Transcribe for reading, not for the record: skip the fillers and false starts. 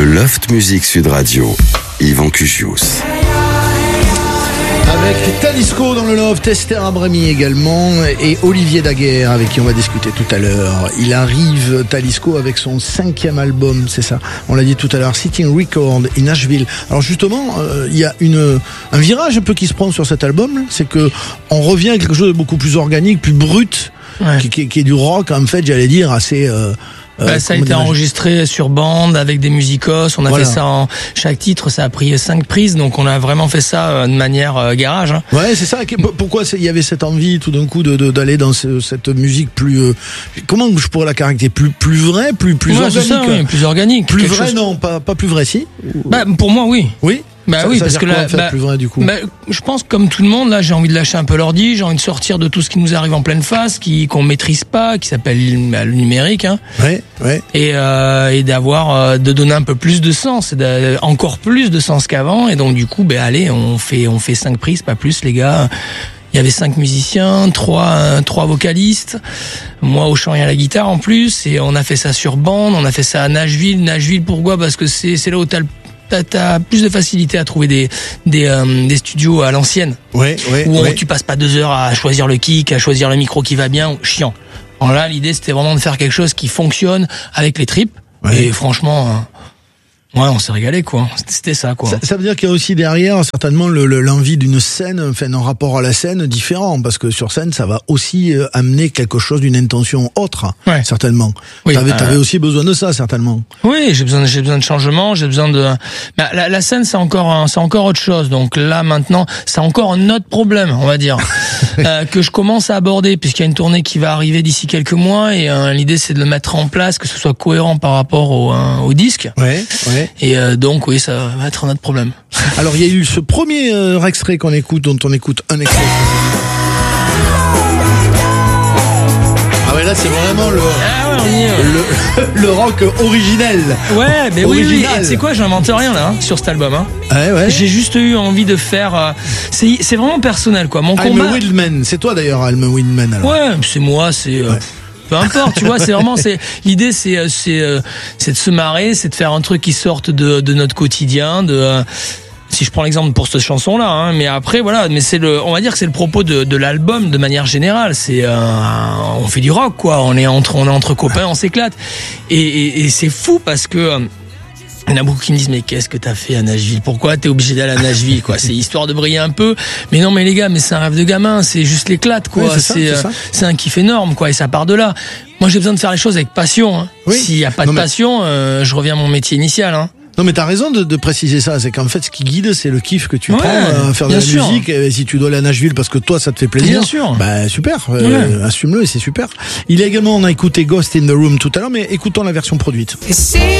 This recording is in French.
Le Loft Music Sud Radio, Yvan Cuchius. Avec Talisco dans le Loft, Esther Abrami également et Olivier Daguerre avec qui on va discuter tout à l'heure. Il arrive, Talisco, avec son 5e album, c'est ça, on l'a dit tout à l'heure, Sitting Record in Nashville. Alors justement, il y a un virage un peu qui se prend sur cet album, c'est que on revient à quelque chose de beaucoup plus organique, plus brut, ouais. qui est du rock en fait, j'allais dire, assez... ça a été enregistré sur bande avec des musicos. On a fait ça chaque titre, ça a pris 5 prises, donc on a vraiment fait ça de manière garage. Hein. Ouais, c'est ça. Pourquoi il y avait cette envie tout d'un coup d'aller dans cette musique plus comment je pourrais la caractériser, plus vrai, plus organique. Ça, oui, plus organique. Plus vrai, chose... non, pas plus vrai, si. Bah pour moi, oui. Oui. Bah oui, parce que là, plus vrai, du coup. Je pense comme tout le monde, là, j'ai envie de lâcher un peu l'ordi, j'ai envie de sortir de tout ce qui nous arrive en pleine face, qu'on maîtrise pas, qui s'appelle le numérique, hein. Ouais. Et d'avoir, de donner un peu plus de sens, encore plus de sens qu'avant, et donc du coup, allez, on fait 5 prises, pas plus, les gars. Il y avait 5 musiciens, 3 vocalistes, moi au chant et à la guitare en plus, et on a fait ça sur bande, on a fait ça à Nashville. Nashville, pourquoi? Parce que c'est là où t'as plus de facilité à trouver des studios à l'ancienne. Où tu passes pas 2 heures à choisir le kick, à choisir le micro qui va bien, chiant. Alors là, l'idée, c'était vraiment de faire quelque chose qui fonctionne avec les tripes. Ouais. Et franchement, on s'est régalé, quoi. C'était ça, quoi. Ça veut dire qu'il y a aussi derrière, certainement, l'envie d'une scène, enfin, un rapport à la scène différent, parce que sur scène, ça va aussi amener quelque chose d'une intention autre, certainement. Oui, t'avais aussi besoin de ça, certainement. Oui, j'ai besoin de changement, j'ai besoin de, la scène, c'est encore autre chose. Donc là, maintenant, c'est encore un autre problème, on va dire, que je commence à aborder, puisqu'il y a une tournée qui va arriver d'ici quelques mois, et l'idée, c'est de le mettre en place, que ce soit cohérent par rapport au disque. Ouais. Et donc oui, ça va être un autre problème. Alors il y a eu ce premier extrait qu'on écoute, dont on écoute un extrait. Ah ouais, là c'est vraiment le rock originel. Ouais, mais oui. Et tu sais quoi, j'invente rien là sur cet album. Hein. Ouais. J'ai juste eu envie de faire. C'est vraiment personnel, quoi. Mon combat. I'm a Wildman, c'est toi d'ailleurs, I'm a Wildman. Alors. Ouais, c'est moi, c'est. Ouais. Peu importe, tu vois, l'idée, c'est de se marrer, c'est de faire un truc qui sorte de notre quotidien, si je prends l'exemple pour cette chanson-là, hein, mais après, voilà, mais on va dire que c'est le propos de l'album de manière générale. On fait du rock, quoi. On est entre copains, on s'éclate. Et c'est fou parce que, il y en a beaucoup qui me disent, mais qu'est-ce que t'as fait à Nashville? Pourquoi t'es obligé d'aller à Nashville, quoi? C'est histoire de briller un peu. Mais non, mais les gars, mais c'est un rêve de gamin. C'est juste l'éclate, quoi. Oui, c'est un kiff énorme, quoi. Et ça part de là. Moi, j'ai besoin de faire les choses avec passion, hein. Oui. S'il y a pas de passion, je reviens à mon métier initial, hein. Non, mais t'as raison de préciser ça. C'est qu'en fait, ce qui guide, c'est le kiff que tu prends à faire de la musique. Et si tu dois aller à Nashville parce que toi, ça te fait plaisir. Bien sûr. Super. Assume-le et c'est super. On a écouté Ghost in the Room tout à l'heure, mais écoutons la version produite.